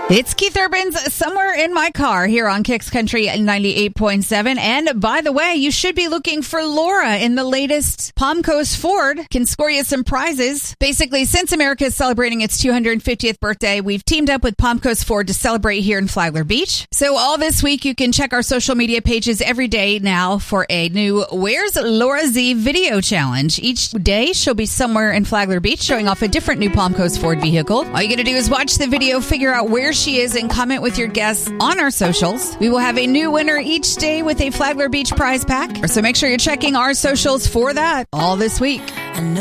It's Keith Urban's Somewhere in My Car here on Kicks Country 98.7. And by the way, you should be looking for Laura in the latest Palm Coast Ford. Can score you some prizes. Basically, since America is celebrating its 250th birthday, we've teamed up with Palm Coast Ford to celebrate here in Flagler Beach. So all this week, you can check our social media pages every day now for a new Where's Laura Z video challenge. Each day, she'll be somewhere in Flagler Beach showing off a different new Palm Coast Ford vehicle. All you got to do is watch the video, figure out where she is, and comment with your guess on our socials. We will have a new winner each day with a Flagler Beach prize pack. So make sure you're checking our socials for that all this week.